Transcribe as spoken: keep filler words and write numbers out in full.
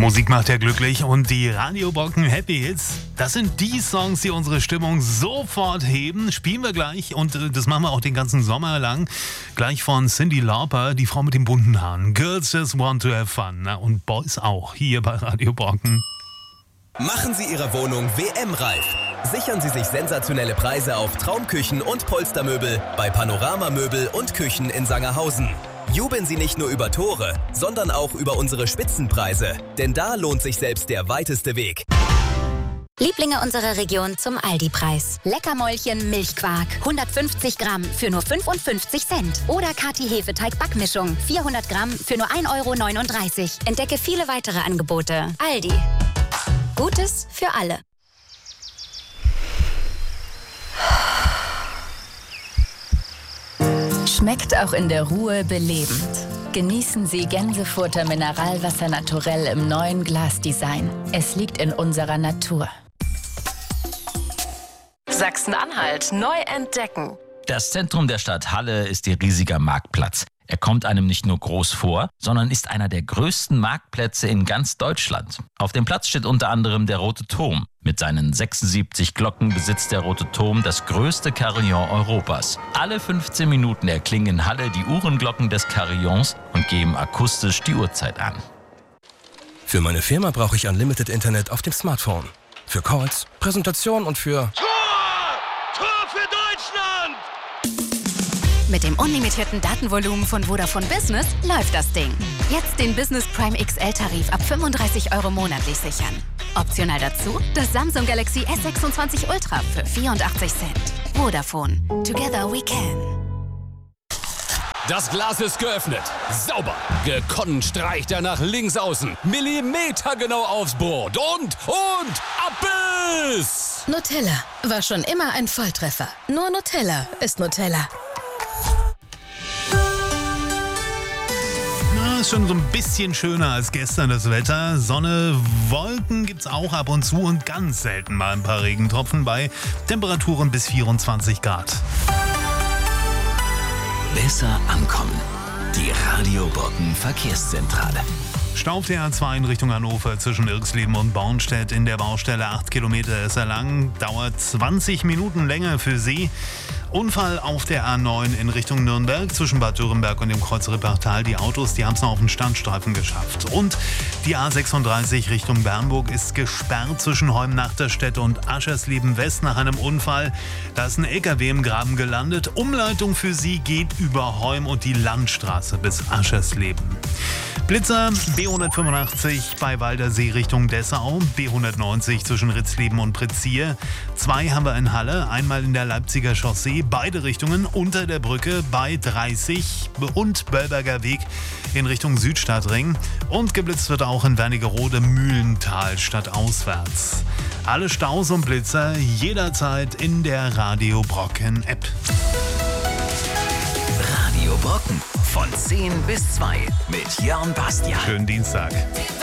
Musik macht ja glücklich und die Radio Brocken Happy Hits, das sind die Songs, die unsere Stimmung sofort heben. Spielen wir gleich und äh, das machen wir auch den ganzen Sommer lang. Gleich von Cyndi Lauper, die Frau mit den bunten Haaren. Girls just want to have fun. Na, und Boys auch, hier bei Radio Brocken. Machen Sie Ihre Wohnung W M-reif. Sichern Sie sich sensationelle Preise auf Traumküchen und Polstermöbel bei Panorama Möbel und Küchen in Sangerhausen. Jubeln Sie nicht nur über Tore, sondern auch über unsere Spitzenpreise. Denn da lohnt sich selbst der weiteste Weg. Lieblinge unserer Region zum Aldi-Preis. Leckermäulchen Milchquark, hundertfünfzig Gramm für nur fünfundfünfzig Cent. Oder Kati Hefeteig Backmischung, vierhundert Gramm für nur ein Euro neununddreißig. Entdecke viele weitere Angebote. Aldi. Gutes für alle. Schmeckt auch in der Ruhe belebend. Genießen Sie Gänsefutter Mineralwasser naturell im neuen Glasdesign. Es liegt in unserer Natur. Sachsen-Anhalt neu entdecken. Das Zentrum der Stadt Halle ist ihr riesiger Marktplatz. Er kommt einem nicht nur groß vor, sondern ist einer der größten Marktplätze in ganz Deutschland. Auf dem Platz steht unter anderem der Rote Turm. Mit seinen sechsundsiebzig Glocken besitzt der Rote Turm das größte Carillon Europas. Alle fünfzehn Minuten erklingen in Halle die Uhrenglocken des Carillons und geben akustisch die Uhrzeit an. Für meine Firma brauche ich Unlimited Internet auf dem Smartphone. Für Calls, Präsentation und für... Tor! Tor für Deutschland! Mit dem unlimitierten Datenvolumen von Vodafone Business läuft das Ding. Jetzt den Business Prime X L-Tarif ab fünfunddreißig Euro monatlich sichern. Optional dazu das Samsung Galaxy S sechsundzwanzig Ultra für vierundachtzig Cent. Vodafone. Together we can. Das Glas ist geöffnet. Sauber. Gekonnt streicht er nach links außen. Millimetergenau aufs Brot. Und, und, Abbiss! Nutella war schon immer ein Volltreffer. Nur Nutella ist Nutella. Ist schon so ein bisschen schöner als gestern das Wetter. Sonne, Wolken gibt's auch ab und zu und ganz selten mal ein paar Regentropfen bei Temperaturen bis vierundzwanzig Grad. Besser ankommen. Die Radio Brocken Verkehrszentrale. Stau auf der A zwei in Richtung Hannover zwischen Irxleben und Bornstedt in der Baustelle. acht Kilometer ist er lang, dauert zwanzig Minuten länger für Sie. Unfall auf der A neun in Richtung Nürnberg zwischen Bad Dürrenberg und dem Kreuz Rippertal. Die Autos, die haben es noch auf den Standstreifen geschafft. Und die A sechsunddreißig Richtung Bernburg ist gesperrt zwischen Heum-Nachterstedt und Aschersleben West nach einem Unfall. Da ist ein L K W im Graben gelandet. Umleitung für Sie geht über Heum und die Landstraße bis Aschersleben. Blitzer B hundertfünfundachtzig bei Waldersee Richtung Dessau, B hundertneunzig zwischen Ritzleben und Pretzier. Zwei haben wir in Halle, einmal in der Leipziger Chaussee, beide Richtungen unter der Brücke bei dreißig und Böllberger Weg in Richtung Südstadtring. Und geblitzt wird auch in Wernigerode Mühlental stadtauswärts. Alle Staus und Blitzer jederzeit in der Radio Brocken App. Radio Brocken von zehn bis zwei mit Jörn Bastian. Schönen Dienstag.